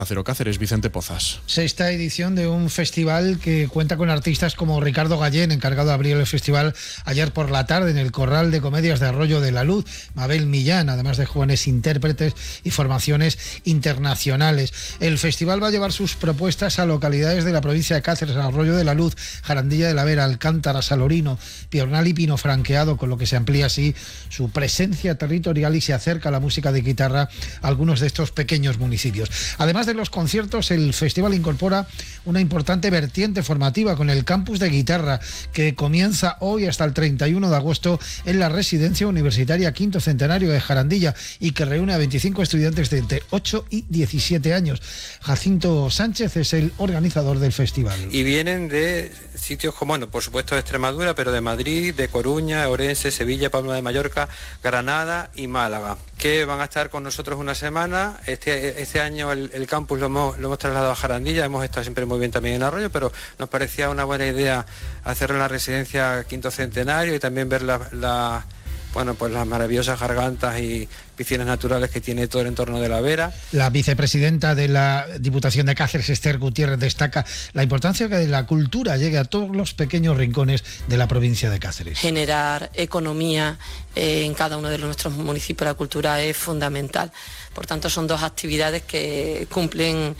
Cero Cáceres, Vicente Pozas. Sexta edición de un festival que cuenta con artistas como Ricardo Gallén, encargado de abrir el festival ayer por la tarde en el Corral de Comedias de Arroyo de la Luz, Mabel Millán, además de jóvenes intérpretes y formaciones internacionales. El festival va a llevar sus propuestas a localidades de la provincia de Cáceres, Arroyo de la Luz, Jarandilla de la Vera, Alcántara, Salorino, Piornal y Pino Franqueado, con lo que se amplía así su presencia territorial y se acerca la música de guitarra a algunos de estos pequeños municipios. Además de los conciertos, el festival incorpora una importante vertiente formativa con el campus de guitarra que comienza hoy hasta el 31 de agosto en la residencia universitaria Quinto Centenario de Jarandilla y que reúne a 25 estudiantes de entre 8 y 17 años. Jacinto Sánchez es el organizador del festival. Y vienen de sitios como, bueno, por supuesto de Extremadura, pero de Madrid, de Coruña, Orense, Sevilla, Palma de Mallorca, Granada y Málaga, que van a estar con nosotros una semana. Este año el campus lo hemos trasladado a Jarandilla, hemos estado siempre muy bien también en Arroyo, pero nos parecía una buena idea hacerlo en la residencia Quinto Centenario y también ver las maravillosas gargantas y piscinas naturales que tiene todo el entorno de la Vera. La vicepresidenta de la Diputación de Cáceres, Esther Gutiérrez, destaca la importancia que la cultura llegue a todos los pequeños rincones de la provincia de Cáceres. Generar economía en cada uno de nuestros municipios, la cultura es fundamental. Por tanto, son dos actividades que cumplen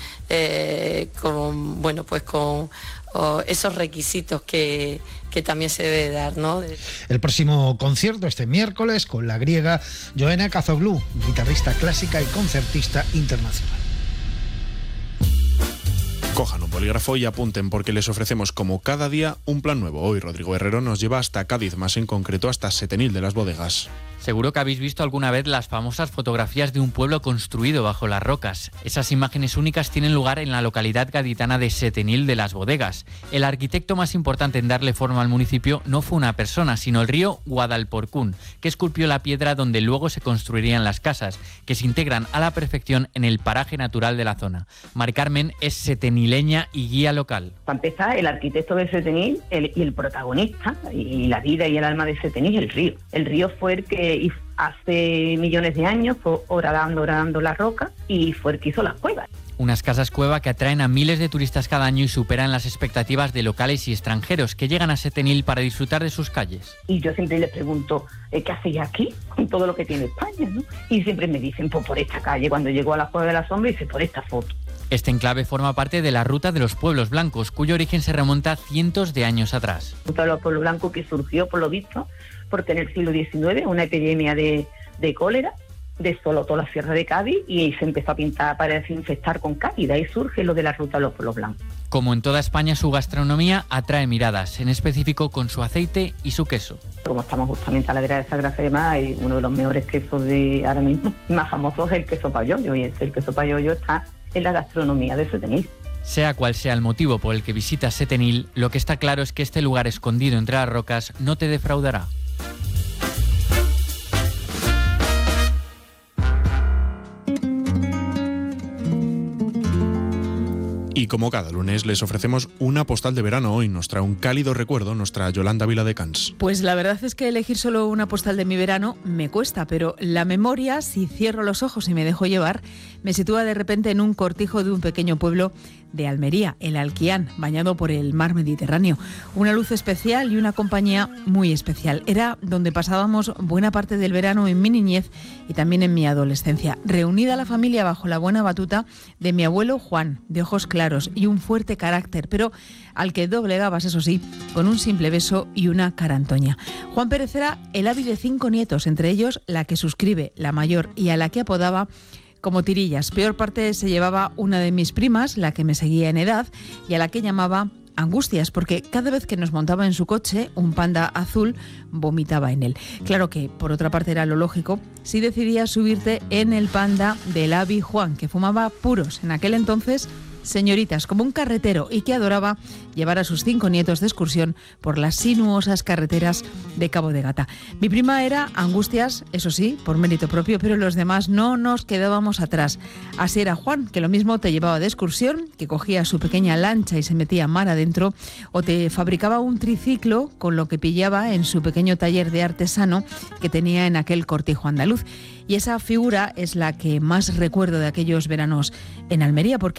con esos requisitos que también se debe dar, ¿no? El próximo concierto este miércoles con la griega Joanna Kazoglou, guitarrista clásica y concertista internacional. Cojan un bolígrafo y apunten porque les ofrecemos como cada día un plan nuevo. Hoy Rodrigo Herrero nos lleva hasta Cádiz, más en concreto hasta Setenil de las Bodegas. Seguro que habéis visto alguna vez las famosas fotografías de un pueblo construido bajo las rocas. Esas imágenes únicas tienen lugar en la localidad gaditana de Setenil de las Bodegas. El arquitecto más importante en darle forma al municipio no fue una persona, sino el río Guadalporcún, que esculpió la piedra donde luego se construirían las casas, que se integran a la perfección en el paraje natural de la zona. Mari Carmen es setenileña y guía local. Para empezar, el arquitecto de Setenil y el protagonista y la vida y el alma de Setenil es el río. El río fue el que hace millones de años fue horadando la roca y fue el que hizo las cuevas. Unas casas cueva que atraen a miles de turistas cada año y superan las expectativas de locales y extranjeros que llegan a Setenil para disfrutar de sus calles. Y yo siempre les pregunto, ¿qué hacéis aquí con todo lo que tiene España, ¿no? Y siempre me dicen, pues por esta calle. Cuando llego a la Cueva de la Sombra, dice, por esta foto. Este enclave forma parte de la Ruta de los Pueblos Blancos, cuyo origen se remonta cientos de años atrás. Ruta de los Pueblos Blancos que surgió, por lo visto, porque en el siglo XIX una epidemia de cólera desoló toda la sierra de Cádiz y se empezó a pintar para desinfectar con Cádiz. De ahí surge lo de la Ruta de los Pueblos Blancos. Como en toda España, su gastronomía atrae miradas, en específico con su aceite y su queso. Como estamos justamente a la vera de Sagrada y Mar, hay uno de los mejores quesos de ahora mismo, más famoso es el queso payollo, y el queso payollo está en la gastronomía de Setenil. Sea cual sea el motivo por el que visitas Setenil, lo que está claro es que este lugar escondido entre las rocas no te defraudará. Y como cada lunes les ofrecemos una postal de verano. Hoy nos trae un cálido recuerdo nuestra Yolanda Viladecans. Pues la verdad es que elegir solo una postal de mi verano me cuesta, pero la memoria, si cierro los ojos y me dejo llevar, me sitúa de repente en un cortijo de un pequeño pueblo de Almería, el Alquián, bañado por el mar Mediterráneo. Una luz especial y una compañía muy especial. Era donde pasábamos buena parte del verano en mi niñez y también en mi adolescencia. Reunida la familia bajo la buena batuta de mi abuelo Juan, de ojos claros y un fuerte carácter, pero al que doblegabas, eso sí, con un simple beso y una cara antoña. Juan Pérez era el avi de 5 nietos, entre ellos la que suscribe, la mayor, y a la que apodaba como Tirillas. Peor parte se llevaba una de mis primas, la que me seguía en edad, y a la que llamaba Angustias, porque cada vez que nos montaba en su coche, un Panda azul vomitaba en él. Claro que, por otra parte, era lo lógico si decidías subirte en el Panda del avi Juan, que fumaba puros en aquel entonces, señoritas, como un carretero, y que adoraba llevar a sus 5 nietos de excursión por las sinuosas carreteras de Cabo de Gata. Mi prima era Angustias, eso sí, por mérito propio, pero los demás no nos quedábamos atrás. Así era Juan, que lo mismo te llevaba de excursión, que cogía su pequeña lancha y se metía mar adentro, o te fabricaba un triciclo con lo que pillaba en su pequeño taller de artesano que tenía en aquel cortijo andaluz. Y esa figura es la que más recuerdo de aquellos veranos en Almería, porque